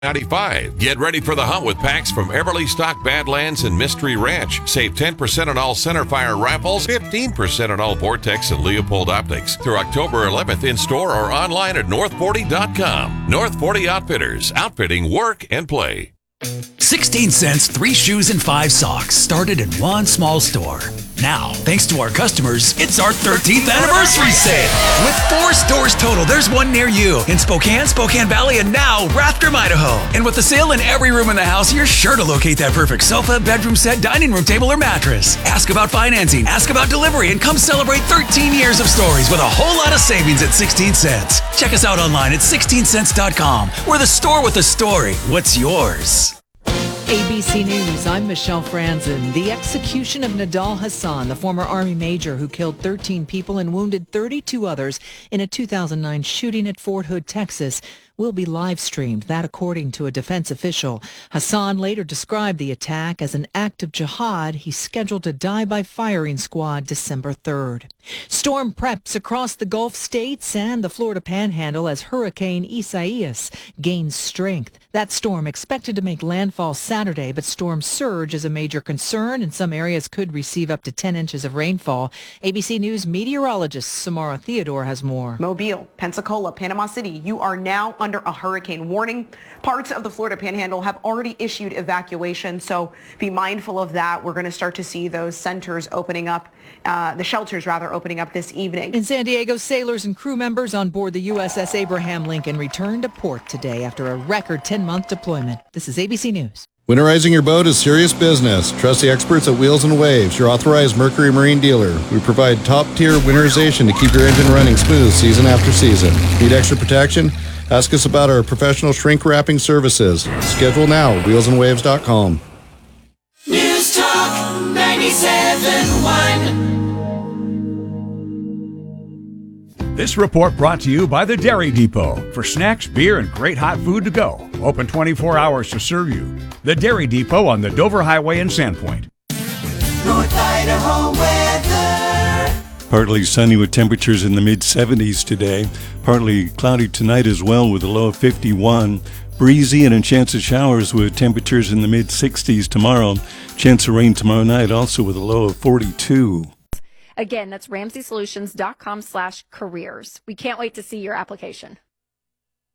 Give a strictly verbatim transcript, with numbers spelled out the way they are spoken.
ninety-five. Get ready for the hunt with packs from Everly Stock Badlands and Mystery Ranch. Save ten percent on all centerfire rifles, fifteen percent on all Vortex and Leopold optics through October eleventh in store or online at north forty dot com. North forty Outfitters, outfitting work and play. sixteen cents, three shoes and five socks started in one small store. Now, thanks to our customers, it's our thirteenth anniversary sale. With four stores total, there's one near you in Spokane, Spokane Valley, and now Rathdrum, Idaho. And with the sale in every room in the house, you're sure to locate that perfect sofa, bedroom set, dining room table, or mattress. Ask about financing, ask about delivery, and come celebrate thirteen years of stories with a whole lot of savings at sixteen cents. Check us out online at sixteen cents dot com. We're the store with a story. What's yours? A B C News, I'm Michelle Franzen. The execution of Nidal Hasan, the former Army major who killed thirteen people and wounded thirty-two others in a two thousand nine shooting at Fort Hood, Texas, will be live-streamed, that according to a defense official. Hasan later described the attack as an act of jihad. He's scheduled to die by firing squad December third. Storm preps across the Gulf states and the Florida Panhandle as Hurricane Isaias gains strength. That storm expected to make landfall Saturday, but storm surge is a major concern, and some areas could receive up to ten inches of rainfall. A B C News meteorologist Samara Theodore has more. Mobile, Pensacola, Panama City, you are now under a hurricane warning. Parts of the Florida Panhandle have already issued evacuation, so be mindful of that. We're going to start to see those centers opening up, uh, the shelters rather, opening up this evening. In San Diego, sailors and crew members on board the U S S Abraham Lincoln returned to port today after a record ten-month deployment. This is A B C News. Winterizing your boat is serious business. Trust the experts at Wheels and Waves, your authorized Mercury Marine dealer. We provide top-tier winterization to keep your engine running smooth season after season. Need extra protection? Ask us about our professional shrink wrapping services. Schedule now at wheels and waves dot com. News Talk ninety-seven point one. This report brought to you by the Dairy Depot. For snacks, beer, and great hot food to go. Open twenty-four hours to serve you. The Dairy Depot on the Dover Highway in Sandpoint. North Idaho weather. Partly sunny with temperatures in the mid seventies today. Partly cloudy tonight as well with a low of fifty-one. Breezy and a chance of showers with temperatures in the mid sixties tomorrow. Chance of rain tomorrow night also with a low of forty-two. Again, that's ramsey solutions dot com slash careers. We can't wait to see your application.